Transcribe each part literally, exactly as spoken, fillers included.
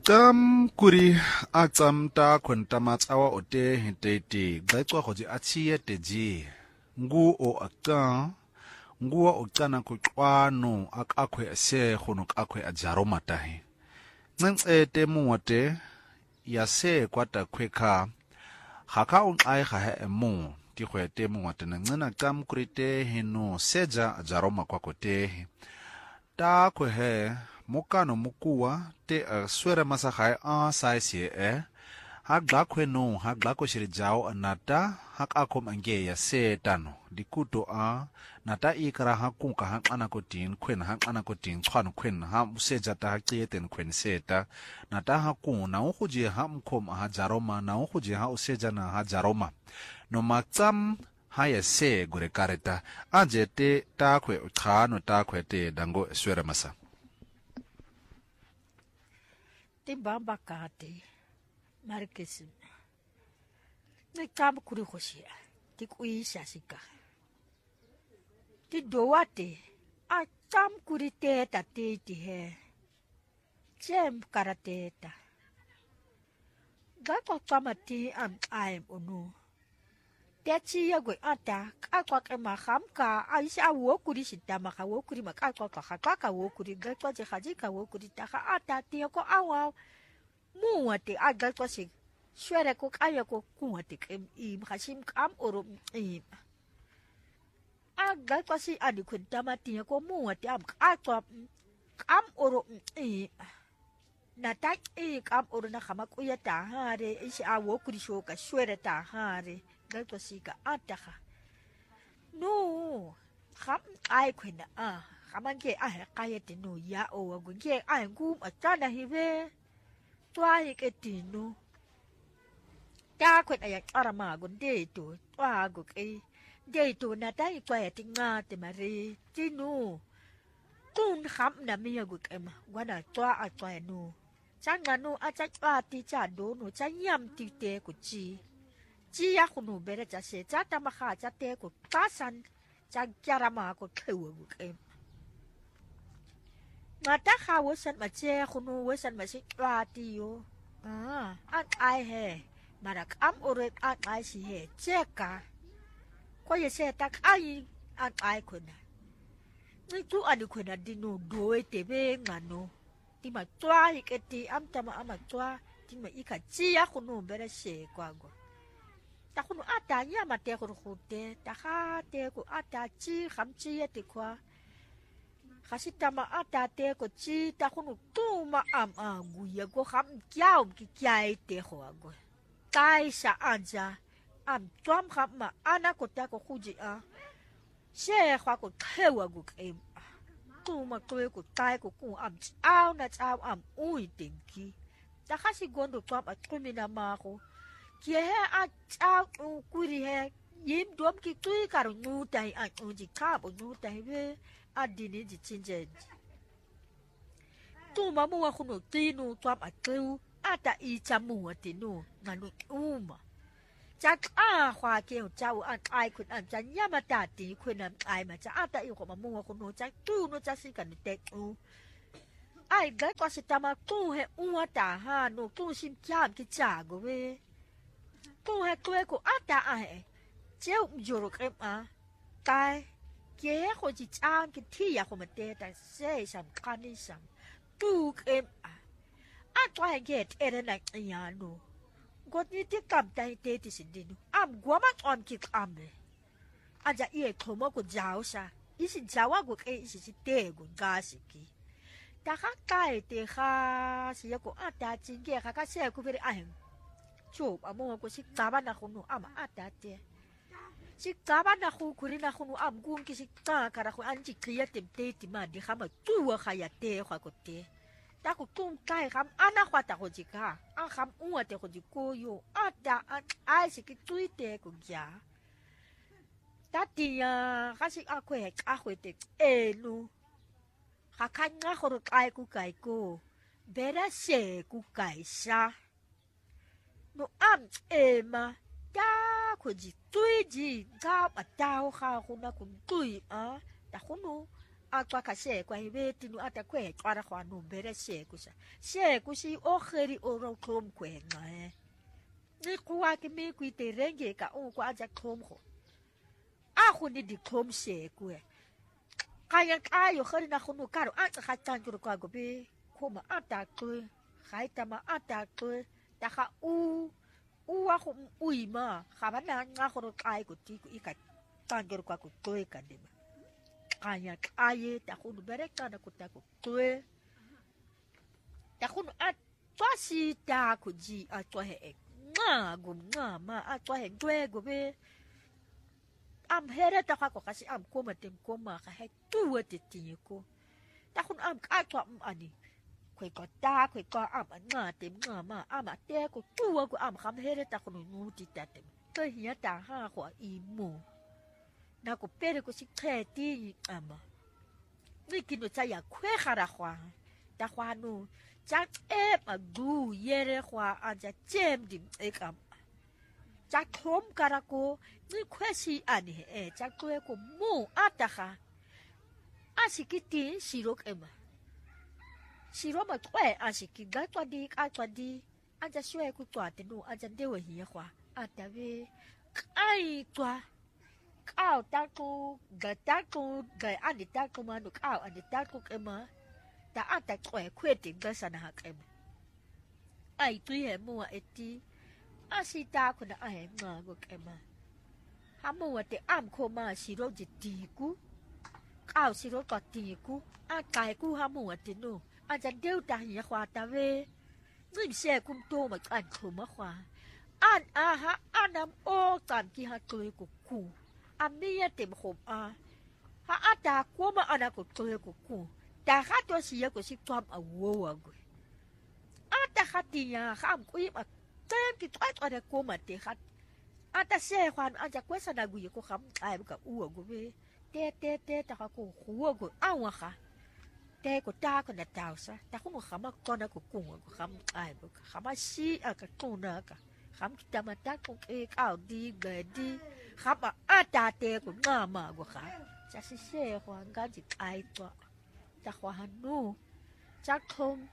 Tam kuri a tsamta kwentamat awa ote hitete gbaitswa godi atsiye teji ngu o akta ngu o tsana kuqwano akakwe ase khono kakwe ajaro matahi ncentsete muwate yase kwata kweka khaka unqai kha emu ti khwete muwate nncena tam kurite hino seja ajaro makwakote ta kwehe mokano mokuwa te a swere masakhai a saisi e ha glakwe no ha glako shirijao anata ha kakom ange ya se tano dikuto a nata ikara ha kunka ha qana kotin khwen ha qana kotin chwan khwen ha museja ta ha qiyeten khwen seta nata ha kuna ukhuji ha mkhom ha jaroma na ukhuji ha useja na ha jaroma no matsam ha ya se gure kareta ajete takwe ukhano takwe te dango swere masa Ti bamba kate markesim ne kam kuri khosia ti kuisa sika ti doate a tam kuri teta ti ti he jem karateta gato tamati am aim onu Techi ya gwe ata kakwa ke maham ka aisha wo kuri sita maka wo kuri maka kakwa kakwa ka wo kuri gato je haji ka wo kuri taka ata ti ko awa muwate agato si swere ko kaya ko kuwate ke im hashim kam oro im agato si adi kwenta mati ko muwate am kakwa kam oro im na tak e kam oro na kama kuya ta hare aisha wo kuri shoka swere ta hare Gato sika ataha. No, ham ai kwenda ah, hamange ah kayete no ya o wagunge ai gum atana hive. Twa yeketino. Ta kwenda ya arama gunde to, twa guke. De to na ta ikwa tinga te mare. Tino. Kun ham na miya gukema, wana twa atwa no. Changa no atwa ti cha do no chanyam ti te kuchi. Jia kunu bere jase jata maka jate ko pasan jagyara ma ko kewa bukem. Ngata ka wasan mace kunu wasan masik wati yo. Ah, an ai he. Marak am ore an ai si he. Jeka. Ko ye se tak ai an ai kuna. Nitu adi kuna dino doe tebe ngano. Tima tua hiketi am tama ama tua. Tima ika jia kunu bere se kwa go. Takunu ata nyama te kurukute, taka te ku ata chi khamchi ya te kwa. Kasitama ata te ku chi takunu tuma am agu ya go kham kiao ki kiai te ho agu. Tai sa anja am tuam kham ma ana ko ta ko khuji a. She khwa ko khewa gu kem. Tuma tue ku tai ku ku am chao na chao am ui tenki. Takasi gondo tuam a tumina ma ko. Kia he a chao u kuri he yim dom ki tui karu nutai a unji kabo nutai we a dini ji chinje. Tu mamu a kuno tinu tuam a tiu ata i chamu a tinu nganu uma. Chak a hwa keo chao an ai kun an chan yamata ti kun an ai ma cha ata i ko mamu a kuno chak tu no cha sika ni tek u. Ai gai kwa sitama tu he ua ta ha no tu sim kiam ki chago we. Tu he tue ko ata ahe. Cheu mjoro kem a. Tai. Kie ko ji chan ki tia ko mate ta se sam kani sam. Tu kem a. A twa get ere na ya no. God ni ti kam tai te ti sidinu. Am guama on ki ambe. Aja ie komo ko jao sa. Isi jawa go ke isi si te go gasiki. Ta ka kai te ha si ko ata chinge ka ka se ko veri ahem. Chop amo ko si taba na kunu ama atate si taba na khu kuri na kunu am gun ki si ta kara khu anji kriya temte ti ma di khama tuwa khaya te khwa ko te ta ku tum kai kham ana khwa ta ko jika an kham uwa te ko jiko yo ata an ai si ki tuite ko gya ta ti ya khasi akwe akwe te elu khakanya khoro kai ku kai ko bera se ku kai sa no am ema ta ko ji tui ji ga pa tao kha ko na kun tui a ta ko no a kwa ka se kwa hibe tinu ata kwe kwa ra kwa no bere se ku sa se ku si o kheri o ro klom kwe nga ni kwa ke me ku te renge ka o kwa ja klom ho a khu ni di klom se ku e ka ya ka yo kheri na khu no ka ro a tsa kha tsan ku kwa go be khu ma ata ku khai ta ma ata ku ta kha u u wa khu u i ma kha ba na nga khu ro kai ku ti ku i ka tsan ku kwa ku ku ka de ma kaya kaya ta khu no bere ka na ku ta ku ku ta khu no a twa si ta ku ji a twa he nga gum nga ma a twa he dwe go be am here ta ka ko ka si am ko ma tem ko ma ka he tu te ti ko ta khu am ka twa ani kwe ko ta kwe ko am nga tem nga ma am a te ko tu ko am kham here ta khu no nu ti ta tem ko hi ta ha ko i mu na ko pere ko si kheti ama ni kino tsa ya kwe khara khwa ta khwa no tsa e pa du yere khwa a tsa chem dim e kam tsa khom kara ko ni kwe si ani e tsa kwe ko mu ata kha asikiti sirok ema siro ma kwe asiki ga twa di ka twa di a tsa shwe ku twa te no a tsa dewe hi khwa ata we ai twa cao ta ku ga ta ku ga ani ta ku ma no cao ani ta ku ke ma ta a ta kwe kwe ti ga sana ha ke ma ai tu ye mo a ti a si ta ku na a he ma go ke ma ha mo te am ko ma si ro ji ti ku cao si ro ko ti ku a kai ku ha mo te no a ja deu ta hi khwa ta we ngim se kum to ma kan khu ma khwa an a ha anam o tan ki ha ku ku ku amia tem khom a ha ata ko ma ana ko to ko ku ta ha to si ya ko si twam a wo wa go ata khati ya kham ku ma tem ki twa twa ko ma te khat ata se khwan a ja ko sa na gu ko kham ai ka u go be te te te ta ka ko khu go a wa kha te ko ta ko na ta sa ta ko kham ko na ko ku ko kham ai ko kham si a ka tu na ka kham ta ma ta ko e ka di ga di khắp à à ta tê của ngà mà của khá cha xí xê khoan gà chỉ ai tọa cha khoan nu cha không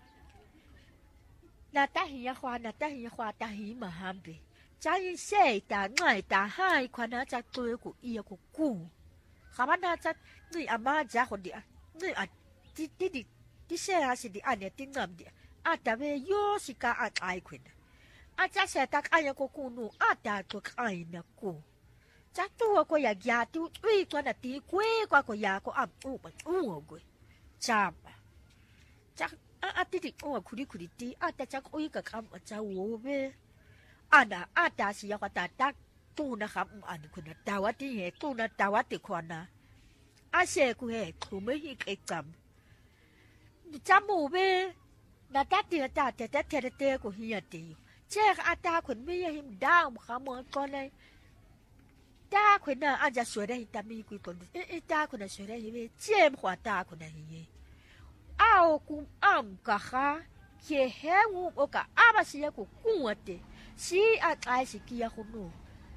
nà ta hi khoan nà ta hi khoan ta hi mà ham bì cha hi xê ta ngài ta hai khoan nà cha tôi của ia của cu khám nà cha người à ma cha của địa người à tí tí tí tí xê ha xí đi anh ấy tiếng ngầm địa à ta về yo xí cả à ai khoan à cha sẽ ta ai của cu nu à ta thuộc ai nà cu cha tua ko ya ya tu ui ko na ti kwe kwa ko ya ko am u ba u go cha cha a a ti ti o kuri kuri ti a ta cha ko i ka kam a cha wo be ana a ta si ya ka ta ta tu na kham an ku na ta wa ti he tu na ta wa ti ko na a se ku he ku me hi ke cham cha mu be na ta ti ta ta ta te te ko hi ya ti che a ta kun me ya him da mu kham ko nei ta khuyên na anh ra sửa đây ta mi quy còn ê ta khuyên na sửa đây về chém hoa ta khuyên na hi ao cũng am cả ha khi hè ngu o cả aba si ya cũng cũng ở đây si at ai si kia không nu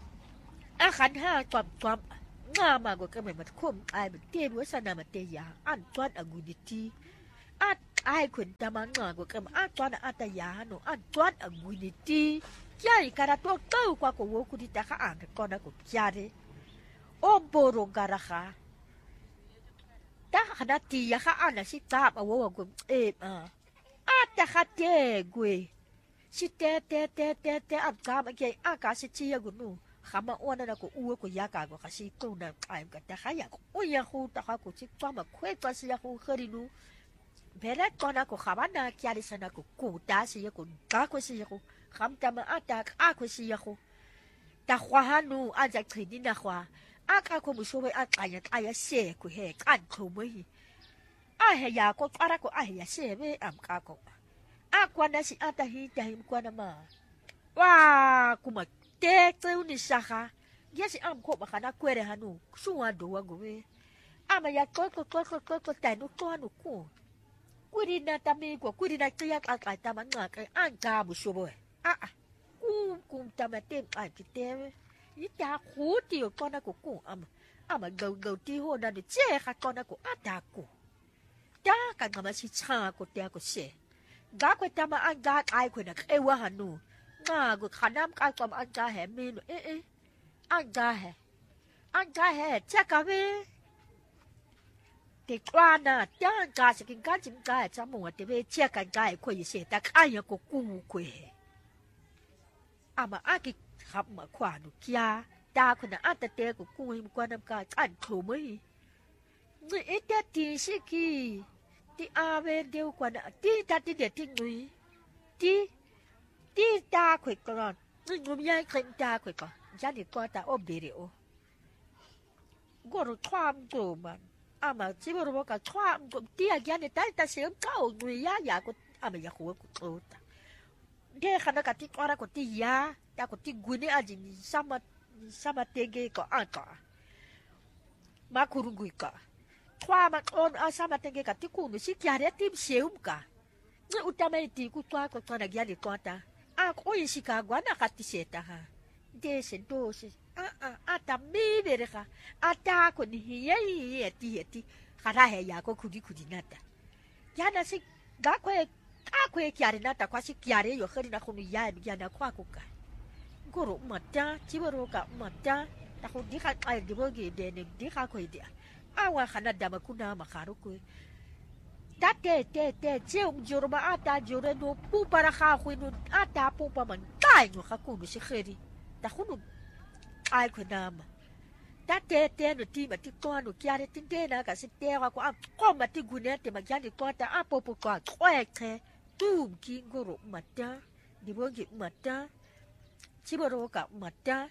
a khăn ha chậm chậm ngà mà của cái mình mặt khom ai mình tiêm với sana mà tiêm ya ăn toan ở ngui đi at ai khuyên ta mà ngà của cái mà ăn toan ở ta ya no ăn toan ở ngui đi Yai kara to tau kwa ko woku di ta ka ang ko na ko kyare o boro gara kha ta khana ti ya kha ana si ta ba wo go e a a ta kha te gwe si te te te te te ab ka ma ke a ka si chi ya gu nu khama ona na ko u ko ya ka go ka si to na ai ka ta kha ya ko o ya khu ta kha ko si twa ma khwe twa si ya khu khari nu bele ko na ko khama na kyare sana ko ku ta si ya ko ka ko si ya ko khám ta mà ăn ta ăn cái gì vậy ta khoa han nu ăn chắc thì đi na khoa ăn cái có một số vậy ăn cái cái cái xe của hệ ăn không mấy ăn hệ ya có ăn có ăn ya xe với ăn cái có ăn quan đó là ăn ta hi ta hi quan mà wow cũng mà tê tê u ni sa ha ya si ăn có mà khana quê han nu su ăn đồ ăn của ăn mà ya có có có có có có tài nó có nó có quê đi na ta mi của quê đi na cái ăn cái ta mà ngã cái ăn cả một số vậy à cu cùng ta mà tem ai cái tem ít ta khổ tiêu con nó cũng cũng am ama gau gau ti ho na je ka kona ko ataku ta ka ngama si cha ko te ko se ga ko ta ma an ga ai ko na e wa hanu nga go khanam ka ko an ga he mi no eh eh an ga he an ga he cha ka ve te kwa na ta ga se kin ga jim ga cha mo te ve cha ka ga ko yi se ta ka ya ko ku ko he ama aki khap ma kwa no kya ta ko na ata te ko ku hi ko nam ka an kho mai ni ete ti si ki ti ave de ko na ti ta ti de ti ngui ti ti ta ko ko ni ngum ya khin ta ko ko ja ni ko ta o bere o go ro twam go man ama chi bo ro ka twam go ti a ya ni ta ta se ka o ngui ya ya ko ama ya ko ko ta de khana ka ti ko ra ko ti ya ta ko ti guni aji ni sama sama tege ko aka makurungui ka twa ma on asama tege ka ti ku ni si kyare tim seum ka ni utama ti ku twa ko twa na gyali twata a ko isi ka gwana ka ti seta ha de se do se a a ata mi bere ka ata ko ni hiye hiye ti ti khara he ya ko kudi kudi nata ya na si ga ko ka ko kyare nata kwa si kyare yo khari na khunu ya ya na kwa ko ka guru mata cibaro ka mata ta ko di ka ai di bogi de ne di ka ko dia awa khana dama kuna makaru ko ta te te te je um jorba ata jore no pu para kha khu no ata pu pa man tai no kha ku no si kheri ta khu no ai ko nama ta te te no ti ma ti to no kya re tin te na ka si te wa ko a ko ma ti gune te ma jani ko ta a po po ko ko ke tu ki guru mata di bogi mata cibaro ka mata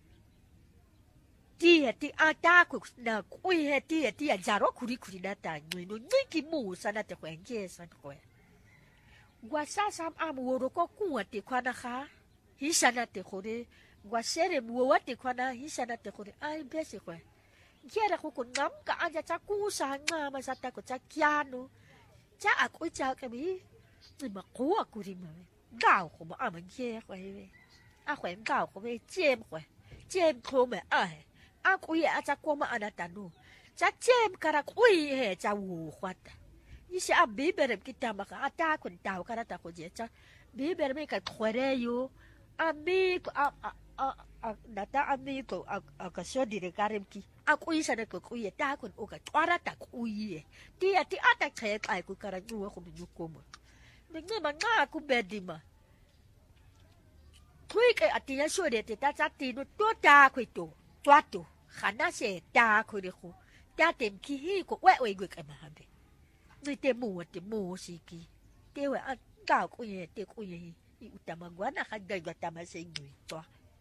ti ti ata ku na ku he ti ti jaro kuri kuri na ta ni no ni ki mu sana te ko nge san ko gwa sa sam am woro ko ku ati kwana kha hi sana te khore gwa sere mu wati kwana hi sana te khore ai besi ko gera ko ko ngam ka anja cha ku sa nga ma sa ta ko cha kyano cha aku cha ka bi ni ma ko akuri ma ga ko ma am nge ko he a khwem ka ko be jem khwe jem kho me a he a ku ye a cha ko ma ana ta no cha jem kara ku he cha wu khwata ni se a be bere ki ta ma ka ta kun ta ka ta ko je cha be bere me ka khwere yo a mi ko a a na ta a mi ko a ka so dire karem ki a ku isa ne ko ku ye ta kun o ka twara ta ku ye ti a ti a ta che kai ku kara ju ko mi ko mo me nge ma nga ku be di ma Kui ke atia so de te ta ta ti no to ta ku to twa to khana se ta ku de ku ta tem ki hi ko we we gu ka ma ha be ni te mu te mu si ki te we a ga ku ye te ku ye i utama gwana ka ga ga ta ma se ngi to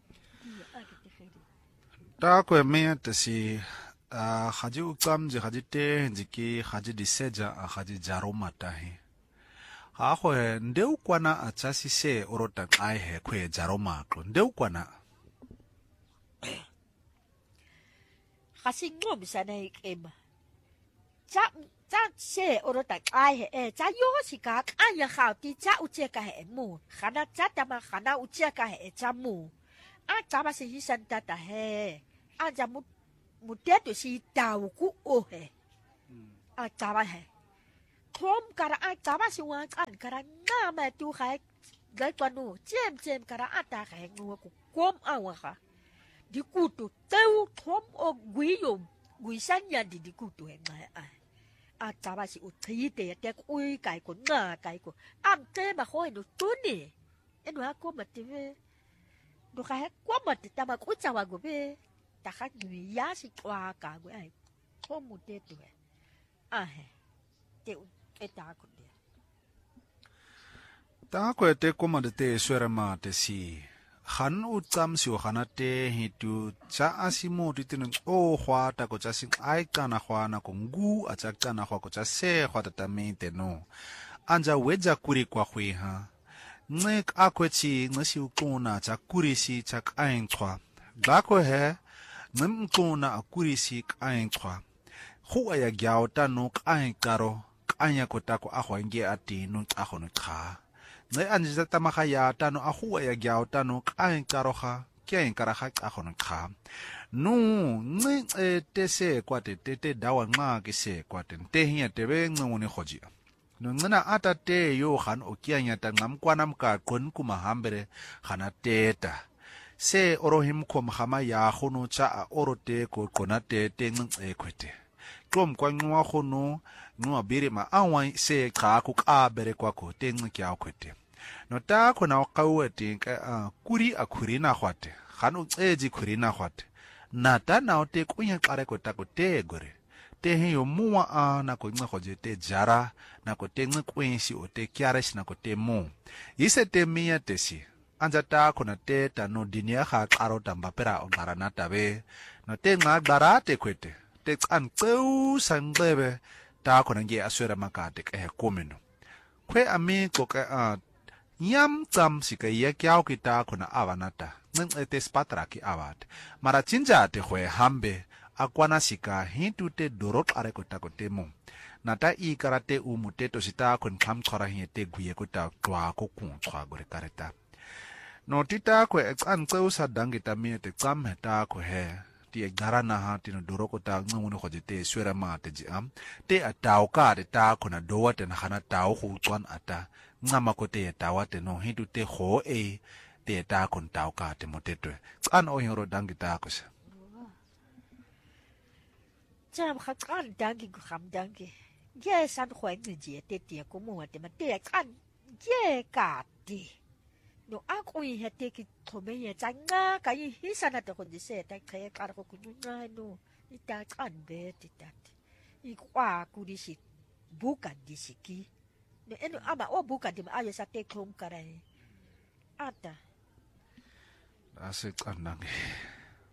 ta ku me te si a khaji u tsam je khaji te ji ki khaji di seja a khaji jaro mata he ha go ndeu kwana a tsasi se orota ai he khwe jaro maklo ndeu kwana khasi ngom sa nei ema cha cha se orota ai he e cha yo si ka anya kha ti cha u che ka he mu khana cha ta ma khana u che ka he cha mu a cha ba se hi san ta ta he a ja mu mu te to si ta ku o he a cha ba he Tom kara a tama si wan an kara nga ma tu khai gai panu jem jem kara ata khai ngo ku kom awa kha di kutu teu tom o guiyom gui san ya di di kutu he ngai a a tama si u thi te te ui kai ko nga kai ko am te ma khoi no tu ni eno ha ko ma te ve do khai ko ma te tama ku cha wa go be ta kha gui ya si kwa ka go ai ko mu te tu he a he te eta ko dia ta ko te ko ma te swere ma te si khan u tsam si o khana te hi tu cha asimo ti tin o khwa ta ko cha sing ai kana khwa na ko ngu a cha kana khwa ko cha se khwa ta me te no anja weja kuri kwa khwi ha nek akwechi ngasi u kona cha kuri si cha kain khwa ga ko he ngam kona akuri si kain khwa khu aya gyao ta no kain karo anya ko ta ko a khwange a ti no a khono kha nge anje ta ma kha ya ta no a khu ya gyao ta no kain karo kha kya inkaraha xa khona xa nu ncince tese kwate tete dawa nxa ke se kwate ntehinya tebe ncunguni khoji no ncina ata te yo khan okyanya ta ngamkwana mka qon kumahambere khana teta se orohim khom khama ya khono cha a orote ko qona te te ncince kwete qom kwanwa khono nwa biri ma awan se xa ku ka bere kwakho te ncikya kwete no ta khona qawete ka kuri akhuri na khwate khan uceji khuri na khwate na ta na o te kunya qare ko ta ko te gore te he yo muwa a na ko nxe khoje te jara na ko te nxe kwensi o te kyarash na ko te mu yise te miya te si anja ta khona te ta no dinia kha qaro tamba pera o qara na tabe no te nga qara te kwete te qan qeu sanqebe ta khona nge aswera makate ke he komeno kwe ami ko ka a nyam tsam sika ya kyao kita khona avanata nce spatra ki avat mara chinja te khwe hambe akwana sika hintu te dorot are kota kotemo nata i karate u muteto sita kon kham khara hi te guye kota twa ko kun twa gore kareta no tita ko exan tseu sa dangita mi te tsam heta ko he ti garana ha tino doro kota ngunu khoje te swera ma te ji am te atau ka te ta khona dowa te na khana tau khu tswan ata ngama ko te tawa te no hintu te kho e te ta kon tau ka te moteto tsan o hiro dangita ko sa jam khatkan dangi ku kham dangi ye san khwai ni je te te ko mo te ma te kan ye ka ti no a ko yi he te ki thome ye changa ka yi hi sana te ko di se ta khe ka ko ku na no ni ta kan be ti ta i kwa ku di si buka di si ki no eno ama o buka di ma ayo sa te klom karai ata ase qanangi